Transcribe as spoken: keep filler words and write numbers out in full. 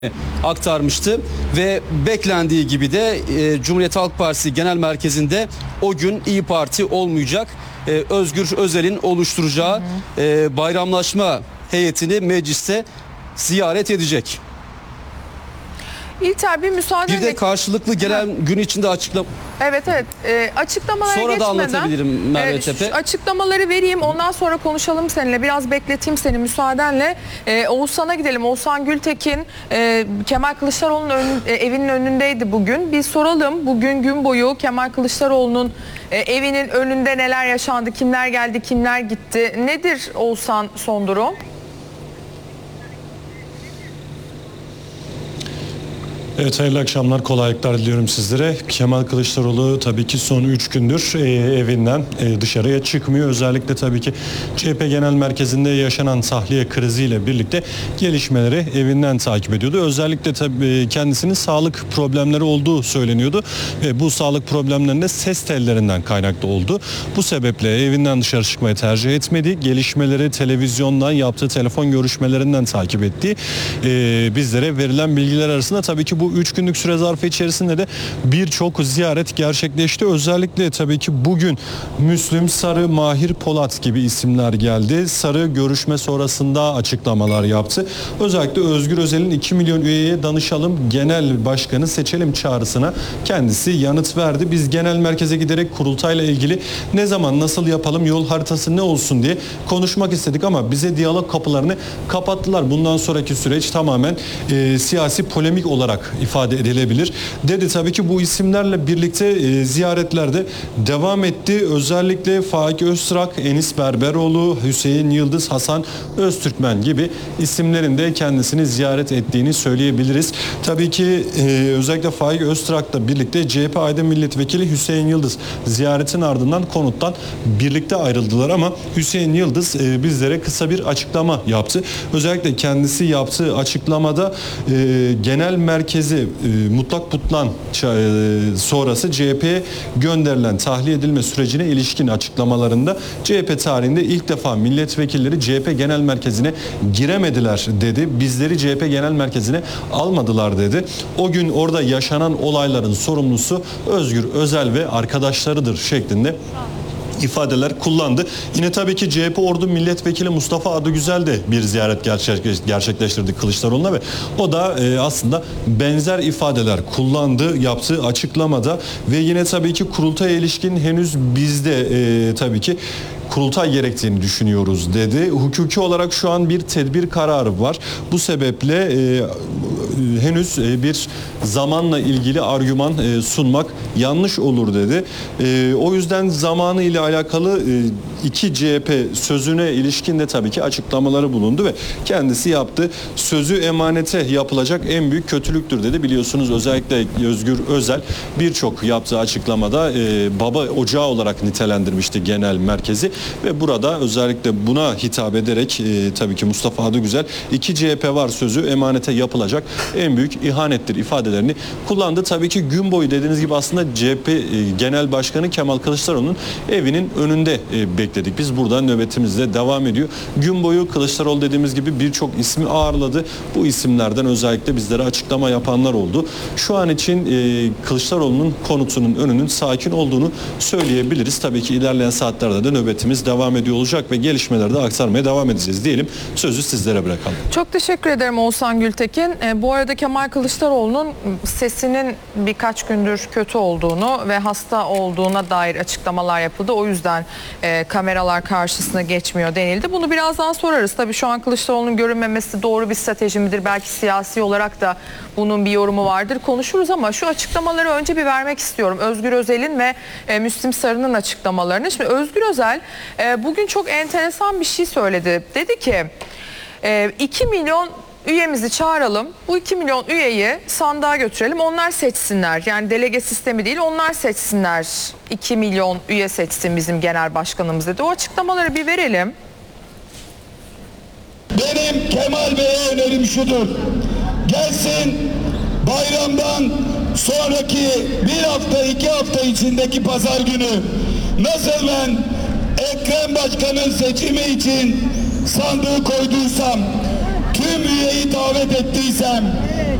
aktarmıştı ve beklendiği gibi de e, Cumhuriyet Halk Partisi Genel Merkezi'nde o gün İYİ Parti olmayacak. E, Özgür Özel'in oluşturacağı hı hı. E, bayramlaşma heyetini mecliste ziyaret edecek. İlter, bir müsaade. Bir de karşılıklı gelen ha. gün içinde açıklama. Evet evet e, açıklamalara sonra geçmeden. Sonra da anlatabilirim Merve e, Tepe. Açıklamaları vereyim, ondan sonra konuşalım seninle. Biraz bekleteyim seni müsaadenle. E, Oğuzhan'a gidelim. Oğuzhan Gültekin e, Kemal Kılıçdaroğlu'nun ön, e, evinin önündeydi bugün. Bir soralım, bugün gün boyu Kemal Kılıçdaroğlu'nun e, evinin önünde neler yaşandı, kimler geldi, kimler gitti? Nedir Oğuzhan son durum? Evet, hayırlı akşamlar, kolaylıklar diliyorum sizlere. Kemal Kılıçdaroğlu tabii ki son üç gündür e, evinden e, dışarıya çıkmıyor. Özellikle tabii ki C H P Genel Merkezi'nde yaşanan tahliye kriziyle birlikte gelişmeleri evinden takip ediyordu. Özellikle tabii kendisinin sağlık problemleri olduğu söyleniyordu. Ve bu sağlık problemlerinde ses tellerinden kaynaklı oldu. Bu sebeple evinden dışarı çıkmayı tercih etmedi. Gelişmeleri televizyondan yaptığı telefon görüşmelerinden takip etti. E, bizlere verilen bilgiler arasında tabii ki bu üç günlük süre zarfı içerisinde de birçok ziyaret gerçekleşti. Özellikle tabii ki bugün Müslüm Sarı, Mahir Polat gibi isimler geldi. Sarı görüşme sonrasında açıklamalar yaptı. Özellikle Özgür Özel'in iki milyon üyeye danışalım, genel başkanı seçelim çağrısına kendisi yanıt verdi. Biz genel merkeze giderek kurultayla ilgili ne zaman nasıl yapalım, yol haritası ne olsun diye konuşmak istedik ama bize diyalog kapılarını kapattılar. Bundan sonraki süreç tamamen e, siyasi polemik olarak ifade edilebilir dedi. Tabii ki bu isimlerle birlikte e, ziyaretlerde devam etti. Özellikle Faik Öztrak, Enis Berberoğlu, Hüseyin Yıldız, Hasan Öztürkmen gibi isimlerin de kendisini ziyaret ettiğini söyleyebiliriz. Tabii ki e, özellikle Faik Öztrak'la birlikte C H P Aydın Milletvekili Hüseyin Yıldız ziyaretin ardından konuttan birlikte ayrıldılar ama Hüseyin Yıldız e, bizlere kısa bir açıklama yaptı. Özellikle kendisi yaptığı açıklamada e, genel merkezi e, mutlak putlan e, sonrası C H P'ye gönderilen tahliye edilme sürecine ilişkin açıklamalarında C H P tarihinde ilk defa milletvekilleri C H P Genel Merkezi'ne giremediler dedi. Bizleri C H P Genel Merkezi'ne almadılar dedi. O gün orada yaşanan olayların sorumlusu Özgür Özel ve arkadaşlarıdır şeklinde ifadeler kullandı. Yine tabii ki C H P Ordu Milletvekili Mustafa Adıgüzel de bir ziyaret gerçekleştirdi Kılıçdaroğlu'na ve o da e, aslında benzer ifadeler kullandı yaptığı açıklamada ve yine tabii ki kurultaya ilişkin henüz bizde e, tabii ki kurultay gerektiğini düşünüyoruz dedi. Hukuki olarak şu an bir tedbir kararı var. Bu sebeple e, henüz e, bir zamanla ilgili argüman e, sunmak yanlış olur dedi. E, o yüzden zamanı ile alakalı e, iki C H P sözüne ilişkin de tabii ki açıklamaları bulundu ve kendisi yaptı. Sözü emanete yapılacak en büyük kötülüktür dedi. Biliyorsunuz özellikle Özgür Özel birçok yaptığı açıklamada e, baba ocağı olarak nitelendirmişti genel merkezi. Ve burada özellikle buna hitap ederek e, tabii ki Mustafa Adıgüzel iki C H P var sözü emanete yapılacak en büyük ihanettir ifadelerini kullandı. Tabii ki gün boyu dediğiniz gibi aslında C H P e, Genel Başkanı Kemal Kılıçdaroğlu'nun evinin önünde e, bekledik. Biz burada nöbetimizde devam ediyor. Gün boyu Kılıçdaroğlu dediğimiz gibi birçok ismi ağırladı. Bu isimlerden özellikle bizlere açıklama yapanlar oldu. Şu an için e, Kılıçdaroğlu'nun konutunun önünün sakin olduğunu söyleyebiliriz. Tabii ki ilerleyen saatlerde de nöbetimiz devam ediyor olacak ve gelişmeleri de aktarmaya devam edeceğiz diyelim. Sözü sizlere bırakalım. Çok teşekkür ederim Oğuzhan Gültekin. E, bu arada Kemal Kılıçdaroğlu'nun sesinin birkaç gündür kötü olduğunu ve hasta olduğuna dair açıklamalar yapıldı. O yüzden e, kameralar karşısına geçmiyor denildi. Bunu birazdan sorarız. Tabii şu an Kılıçdaroğlu'nun görünmemesi doğru bir strateji midir? Belki siyasi olarak da bunun bir yorumu vardır. Konuşuruz ama şu açıklamaları önce bir vermek istiyorum. Özgür Özel'in ve e, Müslüm Sarı'nın açıklamalarını. Şimdi Özgür Özel e, bugün çok enteresan bir şey söyledi. Dedi ki e, iki milyon üyemizi çağıralım. Bu iki milyon üyeyi sandığa götürelim. Onlar seçsinler. Yani delege sistemi değil, onlar seçsinler. iki milyon üye seçsin bizim genel başkanımız dedi. O açıklamaları bir verelim. Benim Kemal Bey'e önerim şudur. Gelsin bayramdan sonraki bir hafta iki hafta içindeki pazar günü nasıl ben Ekrem Başkan'ın seçimi için sandığı koyduysam tüm üyeyi davet ettiysem